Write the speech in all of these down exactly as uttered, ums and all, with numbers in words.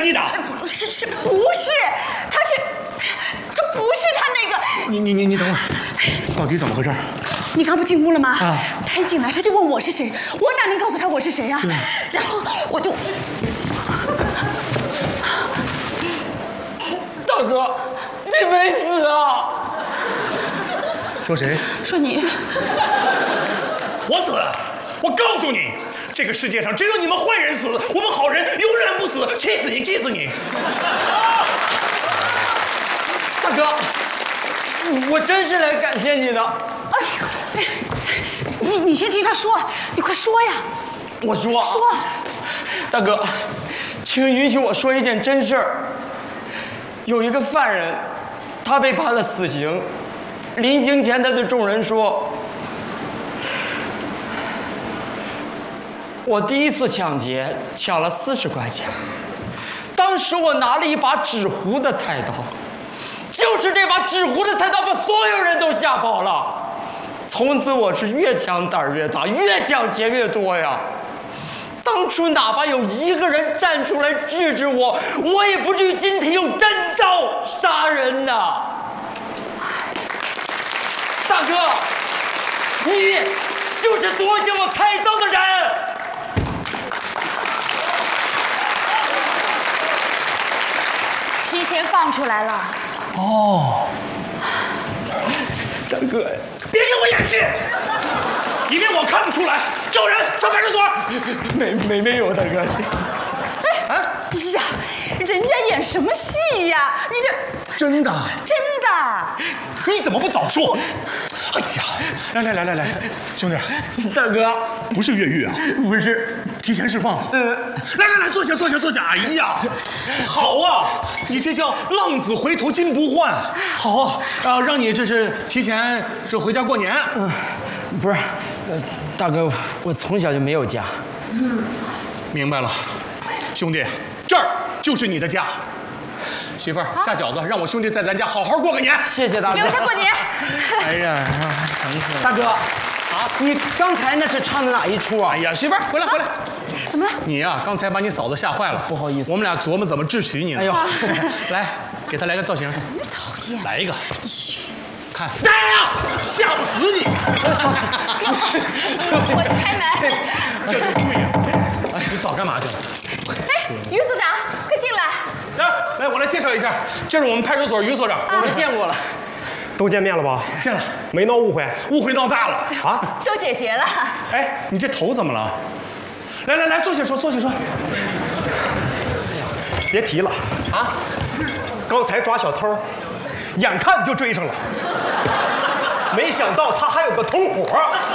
你的？ 不是，是不是？他是，这不是他那个。 你你你你等会儿，到底怎么回事？ 你刚不进屋了吗？ 啊！ 他一进来他就问我是谁，我哪能告诉他我是谁呀？然后我就， 大哥，你没死啊？ 说谁？ 说你。 我死！我告诉你，这个世界上只有你们坏人死，我们好人永远不死！气死你！气死你！ 大哥，我真是来感谢你的。 哎呦，你你先听他说，你快说呀！ 我说说， 大哥，请允许我说一件真事儿。有一个犯人，他被判了死刑，临刑前他对众人说：“我第一次抢劫抢了四十块钱，当时我拿了一把纸糊的菜刀。”就是这把纸糊的菜刀把所有人都吓跑了，从此我是越抢胆儿越大，越抢劫越多呀。当初哪怕有一个人站出来制止我，我也不至于今天用真刀杀人呐。大哥，你就是夺下我菜刀的人。 提前放出来了。 哦， 大哥， 别给我演戏，以免我看不出来，叫人上派出所。 没没没有，大哥。 哎呀，人家演什么戏呀？你这真的？ 真的？ 你怎么不早说？哎呀，来来来来来，兄弟， 大哥， 不是越狱啊， 不是， 提前释放。嗯，来来来，坐下坐下坐下。哎呀，好啊，你这叫浪子回头金不换。好啊，啊，让你这是提前这回家过年。 嗯，不是，呃，大哥，我从小就没有家。 嗯，明白了，兄弟，这儿就是你的家。媳妇儿，下饺子，让我兄弟在咱家好好过个年。 谢谢大哥。 留下过年。 哎呀，疼死了。 大哥，啊，你刚才那是唱的哪一出啊？ 哎呀，媳妇儿，回来回来。 怎么了？ 你呀、啊，刚才把你嫂子吓坏了， 不好意思。 我们俩琢磨怎么智取你呢。 哎呦， 来，给她来个造型。 讨厌。 来一个。看。来呀！吓不死你。 我去开门。 这就对呀。哎，你早干嘛去了？ 哎，于所长，快进来。 来，来，我来介绍一下，这是我们派出所于所长， 我们见过了。 都见面了吧？ 见了， 没闹误会？ 误会闹大了啊！ 都解决了。 哎，你这头怎么了？来来来，坐下说，坐下说。 别提了啊！刚才抓小偷，眼看就追上了，没想到他还有个同伙。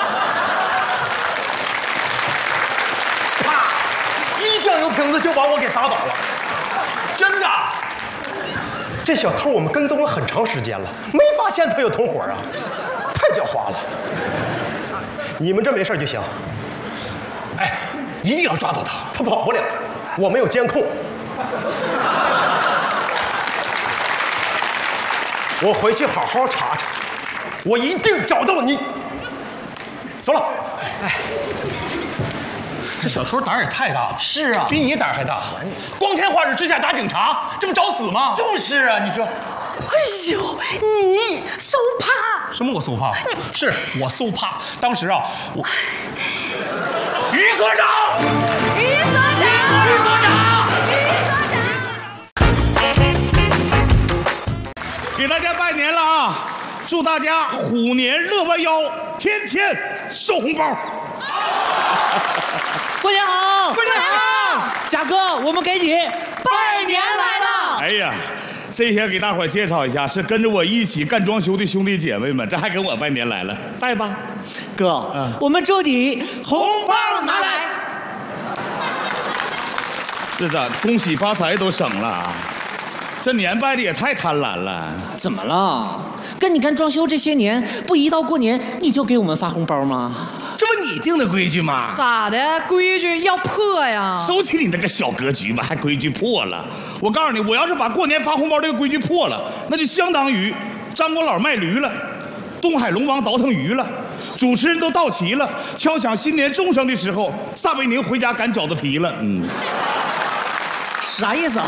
啪！一酱油瓶子就把我给砸倒了。 真的？ 这小偷我们跟踪了很长时间了，没发现他有同伙啊，太狡猾了。你们这没事就行。 哎，一定要抓到他， 他跑不了，我们有监控。我回去好好查查，我一定找到你。走了。哎， 这小偷胆儿也太大了。 是啊， 比你胆儿还大。光天化日之下打警察，这不找死吗？ 就是啊，你说。 哎呦，你so怕？ 什么？我so怕？是我so怕。当时啊，我于所长， 于所长， 于所长，给大家拜年了啊！祝大家虎年乐弯腰，天天收红包。 过年好！ 过年好！ 贾哥，我们给你拜年来了！ 哎呀，这些给大伙介绍一下，是跟着我一起干装修的兄弟姐妹们，这还给我拜年来了，拜吧， 哥， 嗯我们祝你红包拿来。这咋恭喜发财都省了？这年拜的也太贪婪了。 怎么了？跟你干装修这些年，不一到过年你就给我们发红包吗？ 这不你定的规矩吗？ 咋的？规矩要破呀！ 收起你那个小格局吧，还规矩破了。我告诉你，我要是把过年发红包这个规矩破了，那就相当于张果老卖驴了，东海龙王倒腾鱼了，主持人都到齐了，敲响新年钟声的时候，撒贝宁回家擀饺子皮了。嗯， 啥意思啊？